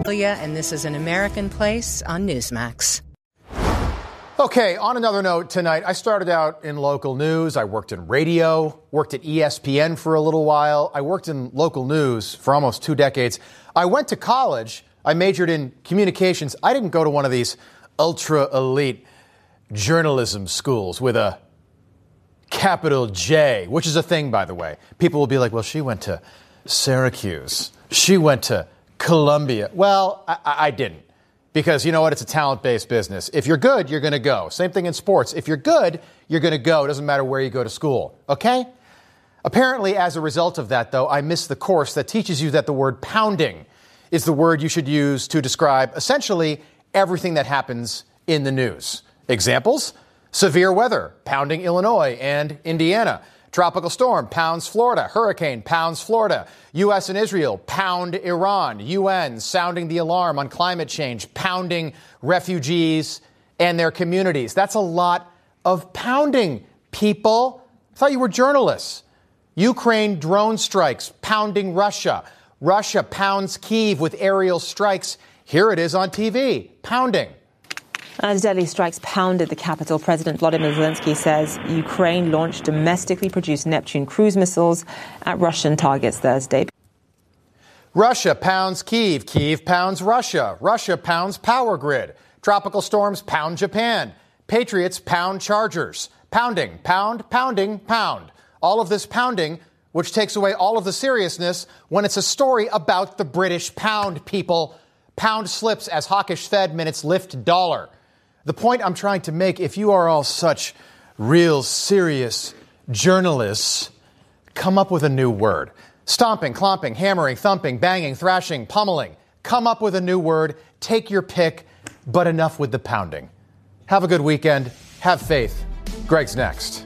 And this is An American Place on Newsmax. Okay, on another note tonight, I started out in local news. I worked in radio, worked at ESPN for a little while. I worked in local news for almost 2 decades. I went to college. I majored in communications. I didn't go to one of these ultra elite journalism schools with a capital J, which is a thing, by the way. People will be like, well, she went to Syracuse. She went to Columbia. Well, I didn't. Because you know what? It's a talent-based business. If you're good, you're going to go. Same thing in sports. If you're good, you're going to go. It doesn't matter where you go to school. Okay? Apparently, as a result of that, though, I missed the course that teaches you that the word pounding is the word you should use to describe essentially everything that happens in the news. Examples? Severe weather, pounding Illinois and Indiana. Tropical storm, pounds Florida. Hurricane, pounds Florida. U.S. and Israel, pound Iran. UN sounding the alarm on climate change, pounding refugees and their communities. That's a lot of pounding, people. I thought you were journalists. Ukraine drone strikes, pounding Russia. Russia pounds Kyiv with aerial strikes. Here it is on TV, pounding. As deadly strikes pounded the capital, President Volodymyr Zelensky says Ukraine launched domestically produced Neptune cruise missiles at Russian targets Thursday. Russia pounds Kyiv. Kyiv pounds Russia. Russia pounds power grid. Tropical storms pound Japan. Patriots pound Chargers. Pounding, pound, pounding, pound. All of this pounding, which takes away all of the seriousness when it's a story about the British pound, people. Pound slips as hawkish Fed minutes lift dollar. The point I'm trying to make, if you are all such real serious journalists, come up with a new word. Stomping, clomping, hammering, thumping, banging, thrashing, pummeling. Come up with a new word. Take your pick, but enough with the pounding. Have a good weekend. Have faith. Greg's next.